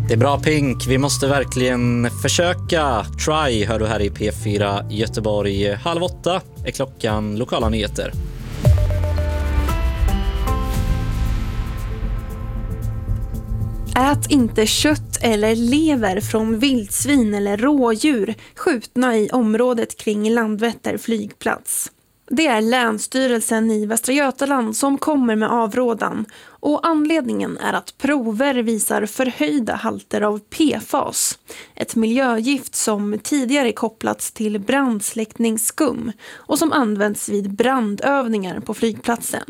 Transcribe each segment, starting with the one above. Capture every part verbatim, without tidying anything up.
Det är bra Pink, vi måste verkligen försöka. Try hör du här i P fyra Göteborg. Halv åtta är klockan, lokala nyheter. Ät inte kött eller lever från vildsvin eller rådjur skjutna i området kring Landvetter flygplats. Det är Länsstyrelsen i Västra Götaland som kommer med avrådan och anledningen är att prover visar förhöjda halter av P F A S, ett miljögift som tidigare kopplats till brandsläckningsskum och som används vid brandövningar på flygplatsen.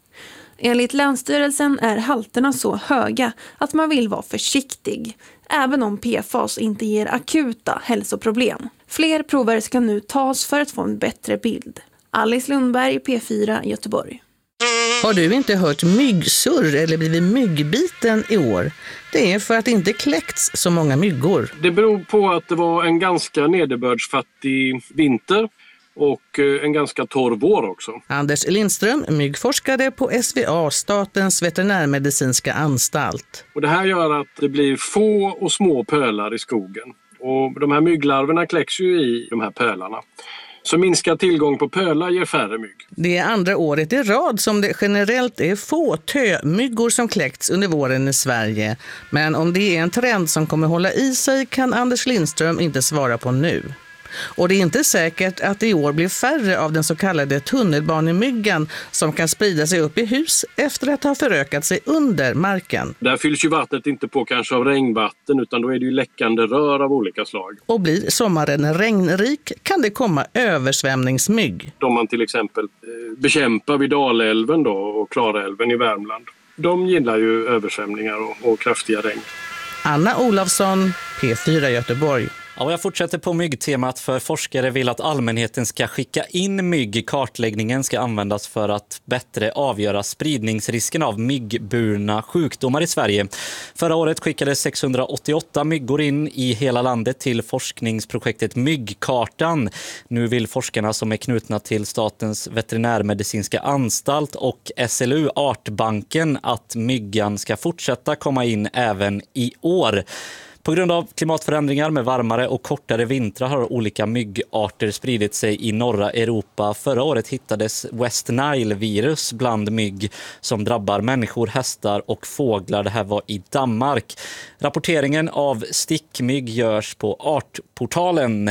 Enligt Länsstyrelsen är halterna så höga att man vill vara försiktig, även om P F A S inte ger akuta hälsoproblem. Fler prover ska nu tas för att få en bättre bild. Alice Lundberg, P fyra Göteborg. Har du inte hört myggsurr eller blivit myggbiten i år? Det är för att det inte kläckts så många myggor. Det beror på att det var en ganska nederbördsfattig vinter och en ganska torr vår också. Anders Lindström, myggforskare på S V A, Statens veterinärmedicinska anstalt. Och det här gör att det blir få och små pölar i skogen. Och de här mygglarverna kläcks ju i de här pölarna. Så minskad tillgång på pölar ger färre mygg. Det är andra året i rad som det generellt är få tömyggor som kläckts under våren i Sverige. Men om det är en trend som kommer hålla i sig kan Anders Lindström inte svara på nu. Och det är inte säkert att det i år blir färre av den så kallade tunnelbanemyggan som kan sprida sig upp i hus efter att ha förökat sig under marken. Där fylls ju vattnet inte på kanske av regnvatten utan då är det ju läckande rör av olika slag. Och blir sommaren regnrik kan det komma översvämningsmygg. De man till exempel bekämpar vid Dalälven då och Klarälven i Värmland. De gillar ju översvämningar och, och kraftiga regn. Anna Olofsson, P fyra Göteborg. Ja, jag fortsätter på myggtemat för forskare vill att allmänheten ska skicka in mygg. Kartläggningen ska användas för att bättre avgöra spridningsrisken av myggburna sjukdomar i Sverige. Förra året skickades sexhundraåttioåtta myggor in i hela landet till forskningsprojektet Myggkartan. Nu vill forskarna som är knutna till Statens veterinärmedicinska anstalt och S L U Artbanken att myggan ska fortsätta komma in även i år. På grund av klimatförändringar med varmare och kortare vintrar har olika myggarter spridit sig i norra Europa. Förra året hittades West Nile-virus bland mygg som drabbar människor, hästar och fåglar. Det här var i Danmark. Rapporteringen av stickmygg görs på Artportalen.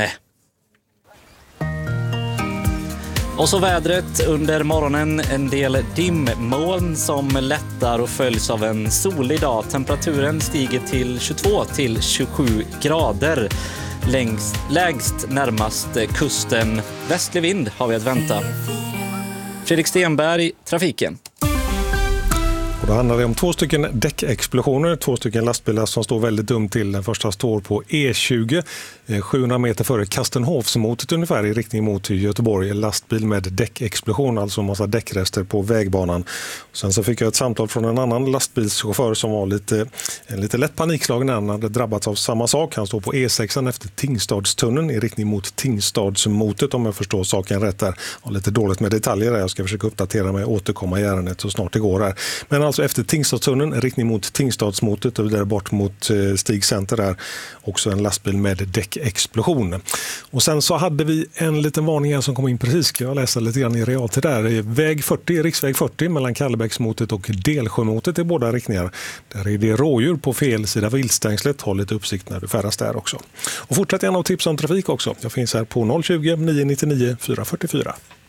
Och så vädret under morgonen, en del dimmoln som lättar och följs av en solig dag. Temperaturen stiger till tjugotvå till tjugosju grader. Längst, lägst närmast kusten. Västlig vind har vi att vänta. Fredrik Stenberg, trafiken. Och då handlar det om två stycken däckexplosioner, två stycken lastbilar som står väldigt dumt till. Den första står på E tjugo, sjuhundra meter före Kastenhovsmotet ungefär i riktning mot Göteborg. En lastbil med däckexplosion, alltså en massa däckrester på vägbanan. Och sen så fick jag ett samtal från en annan lastbilschaufför som var lite, lite lätt panikslagen när han hade drabbats av samma sak. Han står på E sex efter Tingstadstunneln i riktning mot Tingstadsmotet om jag förstår saken rätt där. Och lite dåligt med detaljer där. Jag ska försöka uppdatera mig och återkomma i ärendet så snart det går här. Men alltså efter Tingstadstunneln, riktning mot Tingstadsmotet och där bort mot Stig Center där. Också en lastbil med däckexplosion. Och sen så hade vi en liten varning här som kom in precis. Ska jag läsa lite grann i realtid där. Väg fyrtio, riksväg fyrtio mellan Kallebäcksmotet och Delsjömotet i båda riktningar. Där är det rådjur på fel sida viltstängslet. Håll lite uppsikt när du färdas där också. Och fortsätt gärna och tips om trafik också. Jag finns här på noll tjugo, nio nio nio, fyra fyra fyra.